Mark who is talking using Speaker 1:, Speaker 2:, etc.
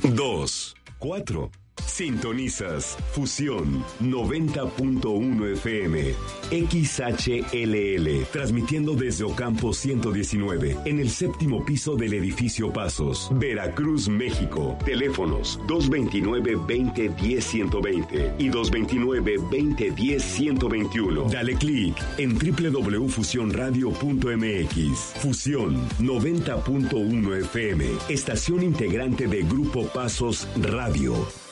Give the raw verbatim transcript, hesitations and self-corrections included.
Speaker 1: dos, cuatro. Sintonizas Fusión noventa punto uno F M, X H L L, transmitiendo desde Ocampo ciento diecinueve, en el séptimo piso del edificio Pasos, Veracruz, México. Teléfonos dos veintinueve, veinte, diez, ciento veinte y dos veintinueve, veinte, diez, ciento veintiuno. Dale clic en doble u doble u doble u punto fusión radio punto m x. Fusión noventa punto uno F M, estación integrante de Grupo Pasos Radio.